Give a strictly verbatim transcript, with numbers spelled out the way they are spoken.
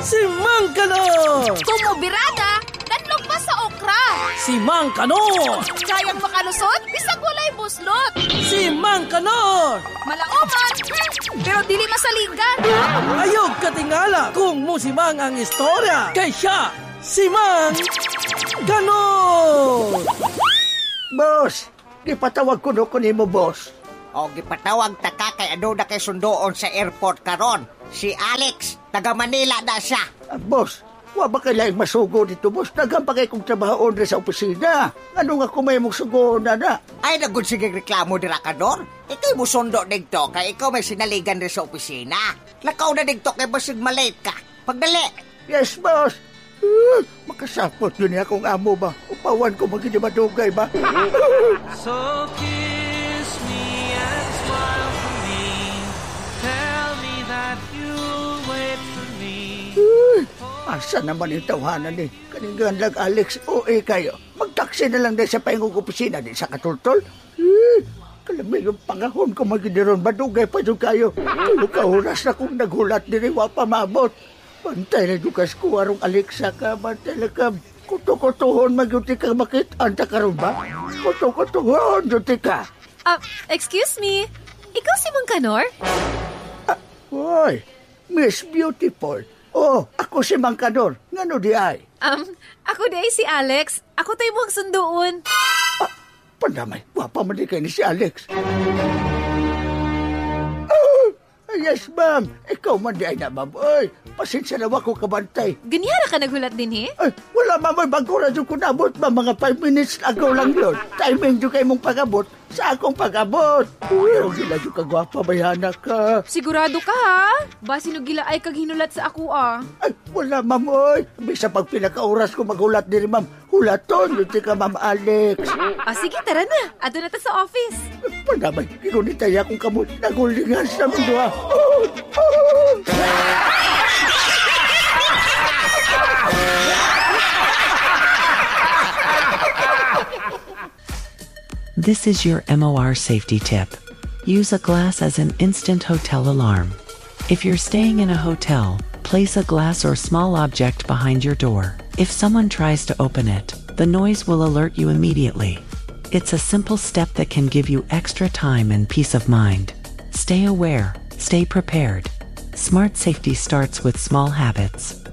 Si Mang Kanor! Tumubirada, danlog pa sa okra. Si Mang Kanor! Kayang makalusot, bisag walay buslot. Si Mang Kanor! Malaoman, pero dili masalingan. Ayog katingala kung musimang ang istorya. Kay siya, si Mang Kanor! Boss, gipatawag ko no kunin mo, boss. O gipatawag ta ka kay ano na kay sundoon sa airport karon. Si Alex, taga Manila na siya. Ah, boss, wa ba kailangang masugo dito, boss? Nagampagay kong trabaho rin sa opisina. Ano nga kung may mong sugo na na? Ay, nagod sige reklamo dira ka doon. Ikay mo sundo digto kay ikaw may sinaligan rin sa opisina. Lakaw na digto kay basig malate ka. Pagdali. Yes, boss. Uh, makasapot yun niya kung amo ba? Upawan ko magiging madugay ba? So kiss me and smile for me. Tell me that you'll wait for me. Uh, asa naman yung tawanan eh. Kaningan lang, Alex, o eh kayo. Magtaksi na lang din sa pahingong opisina din sa katultol. Uh, Kalamig yung pangahon ko magidiron. Madugay pa yung kayo. Tulog ka oras na kung naghulat din wa pa mabot. Pantay na dukas ko arong Alexa ka. Pantay na ka. Kuto-kutuhon magyuti ka makit. Anta ka rin ba? Kuto-kutuhon yuti ka. Ah, uh, excuse me. Ikaw si Mang Kanor? Ah, Hoy, Miss Beautiful. Oh, ako si Mang Kanor. Ngano di ay? Um, ako di ay si Alex. Ako tayo mong sundoon. Ah, pandamay. Wapa man di kayo ni si Alex. Yes, ma'am. Ikaw man di ay na, ma'am. Ay, pasensya na ako kabantay. Ganyara ka naghulat din, eh? Ay, wala, ma'am. Ay, bago na dyan ko nabot, ma'am. Mga five minutes ago lang yun. Timing dyan kayo mong pag-abot sa akong pag-abot. Uy, ang gila dyan kagwapa, bayana ka. Sigurado ka, ha? Basi no gila ay kaghinulat sa ako, ah. Ay, wala, ma'am. Ay, bisa pag pinaka-oras ko maghulat din, ma'am. Hulaton, yun ka, ma'am Alex. Ah, sige, tara na. Ato na ta sa office. Pandamay, kinunitaya akong kamot. Nagulingan sa mundo, ha. This is your M O R safety tip. Use a glass as an instant hotel alarm. If you're staying in a hotel, place a glass or small object behind your door. If someone tries to open it, the noise will alert you immediately. It's a simple step that can give you extra time and peace of mind. Stay aware, stay prepared. Smart safety starts with small habits.